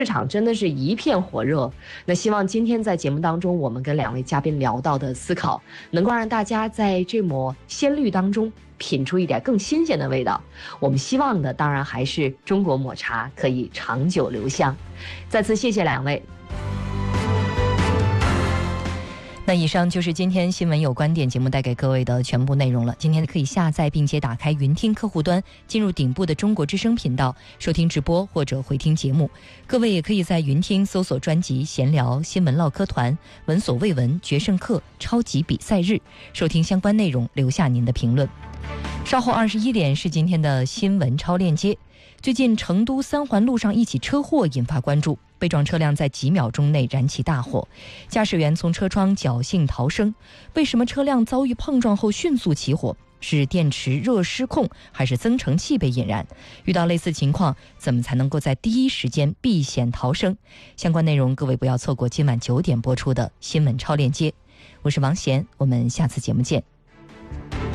市场真的是一片火热。那希望今天在节目当中，我们跟2位嘉宾聊到的思考，能够让大家在这抹鲜绿当中品出一点更新鲜的味道。我们希望的当然还是中国抹茶可以长久留香。再次谢谢2位。 那以上就是今天新闻有观点节目带给各位的全部内容了。今天可以下载并且打开云听客户端，进入顶部的中国之声频道收听直播或者回听节目。各位也可以在云听搜索专辑闲聊、新闻唠嗑团、闻所未闻、决胜课、超级比赛日，收听相关内容，留下您的评论。稍后21点是今天的新闻超链接。最近成都三环路上一起车祸引发关注，被撞车辆在几秒钟内燃起大火，驾驶员从车窗侥幸逃生。为什么车辆遭遇碰撞后迅速起火？是电池热失控，还是增程器被引燃？遇到类似情况，怎么才能够在第一时间避险逃生？相关内容各位不要错过今晚9点播出的新闻超链接。我是王贤，我们下次节目见。